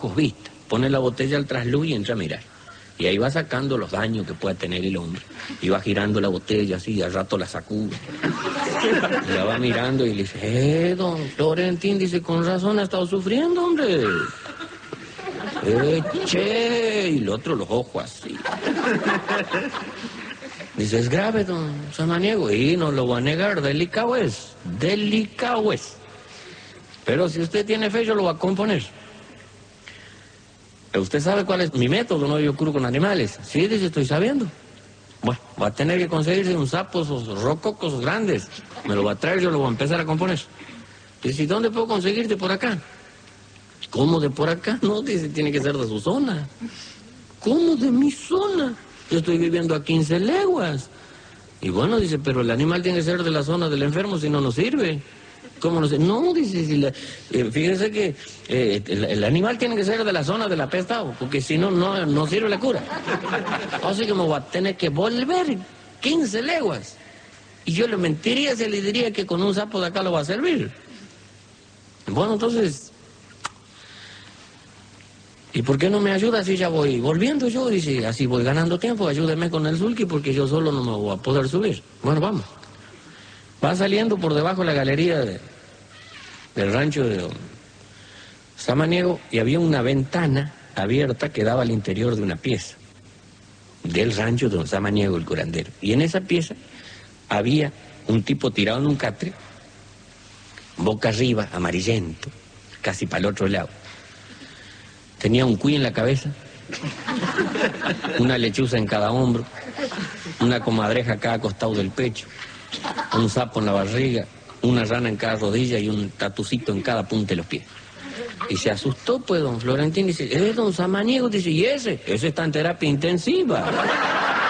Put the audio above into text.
vista. Pone la botella al trasluz y entra a mirar. Y ahí va sacando los daños que pueda tener el hombre. Y va girando la botella así, y al rato la sacude. Y la va mirando y le dice, don Florentín, dice, con razón ha estado sufriendo, hombre. Che, y el otro los ojos así. Dice, es grave, don Samaniego. Y no lo voy a negar, delicado es. Delicado es. Pero si usted tiene fe, yo lo voy a componer. ¿Usted sabe cuál es mi método? No, yo curo con animales. Sí, dice, estoy sabiendo. Bueno, va a tener que conseguirse un sapo, esos rococos grandes. Me lo va a traer, yo lo voy a empezar a componer. Dice, ¿y dónde puedo conseguirte por acá? ¿Cómo de por acá? No, dice, tiene que ser de su zona. ¿Cómo de mi zona? Yo estoy viviendo a 15 leguas. Y bueno, dice, pero el animal tiene que ser de la zona del enfermo, si no, no sirve. ¿Cómo no sé? No, dice, fíjese que el animal tiene que ser de la zona del apestado, porque si no, no sirve la cura. Así que me voy a tener que volver 15 leguas. Y yo le mentiría si le diría que con un sapo de acá lo va a servir. Bueno, entonces, ¿y por qué no me ayuda si ya voy volviendo yo? Dice, así voy ganando tiempo, ayúdeme con el sulky porque yo solo no me voy a poder subir. Bueno, vamos. Va saliendo por debajo de la galería del rancho de don Samaniego y había una ventana abierta que daba al interior de una pieza del rancho de don Samaniego, el curandero. Y en esa pieza había un tipo tirado en un catre, boca arriba, amarillento, casi para el otro lado. Tenía un cuy en la cabeza, una lechuza en cada hombro, una comadreja a cada costado del pecho, un sapo en la barriga, una rana en cada rodilla y un tatucito en cada punta de los pies. Y se asustó, pues, don Florentín, dice, don Samaniego, dice, ¿y ese? Ese está en terapia intensiva.